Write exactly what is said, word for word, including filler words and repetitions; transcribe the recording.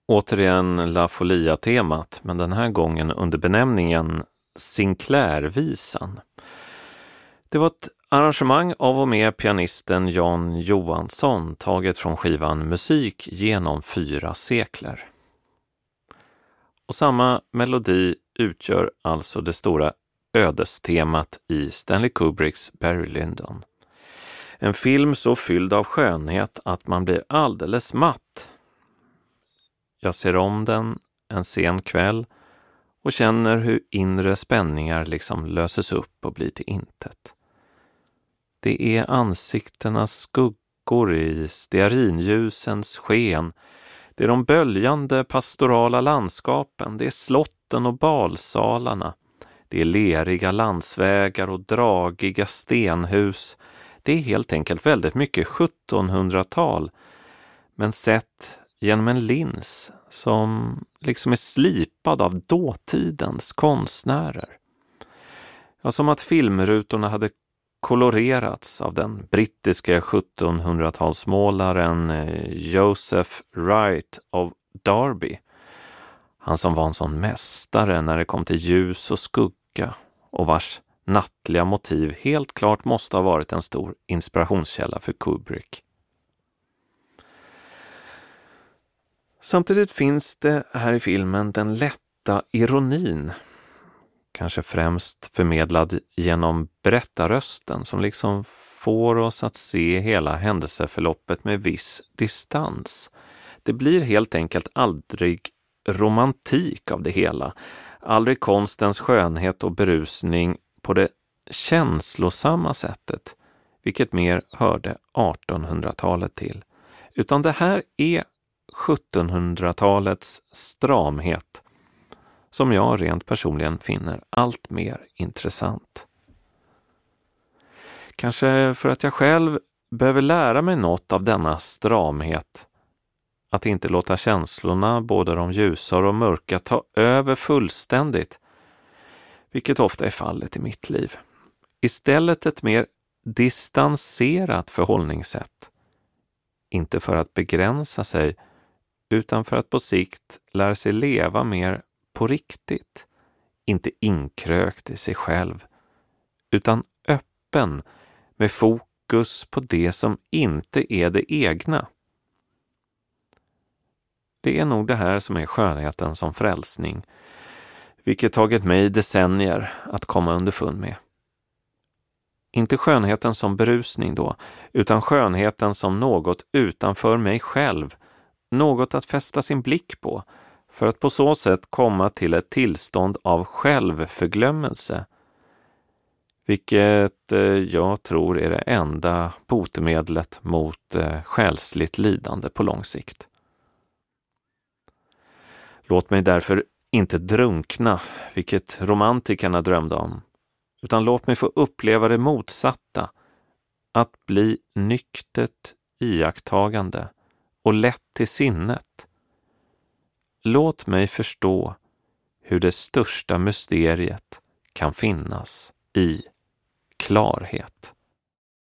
Återigen La Folia-temat, men den här gången under benämningen Sinclair-visan. Det var ett arrangemang av och med pianisten Jan Johansson, taget från skivan Musik genom fyra sekler. Och samma melodi utgör alltså det stora ödestemat i Stanley Kubricks Barry Lyndon. En film så fylld av skönhet att man blir alldeles matt. Jag ser om den en sen kväll och känner hur inre spänningar liksom löses upp och blir till intet. Det är ansikternas skuggor i stearinljusens sken. Det är de böljande pastorala landskapen. Det är slotten och balsalarna. Det är leriga landsvägar och dragiga stenhus. Det är helt enkelt väldigt mycket sjuttonhundratal. Men sett genom en lins som liksom är slipad av dåtidens konstnärer. Ja, som att filmrutorna hade kolorerats av den brittiska sjuttonhundratalsmålaren Joseph Wright of Derby. Han som var en sån mästare när det kom till ljus och skugga och vars nattliga motiv helt klart måste ha varit en stor inspirationskälla för Kubrick. Samtidigt finns det här i filmen den lätta ironin, kanske främst förmedlad genom berättarrösten som liksom får oss att se hela händelseförloppet med viss distans. Det blir helt enkelt aldrig romantik av det hela, aldrig konstens skönhet och berusning på det känslosamma sättet, vilket mer hörde artonhundratalet till. Utan det här är sjuttonhundratalets stramhet som jag rent personligen finner allt mer intressant. Kanske för att jag själv behöver lära mig något av denna stramhet, att inte låta känslorna, både de ljusa och de mörka, ta över fullständigt, vilket ofta är fallet i mitt liv. Istället ett mer distanserat förhållningssätt, inte för att begränsa sig, utan för att på sikt lära sig leva mer på riktigt, inte inkrökt i sig själv, utan öppen med fokus på det som inte är det egna. Det är nog det här som är skönheten som frälsning, vilket tagit mig decennier att komma underfund med. Inte skönheten som berusning då, utan skönheten som något utanför mig själv, något att fästa sin blick på, för att på så sätt komma till ett tillstånd av självförglömmelse, vilket jag tror är det enda botemedlet mot själsligt lidande på lång sikt. Låt mig därför inte drunkna, vilket romantikerna drömde om, utan låt mig få uppleva det motsatta, att bli nyktert iakttagande och lätt till sinnet. Låt mig förstå hur det största mysteriet kan finnas i klarhet.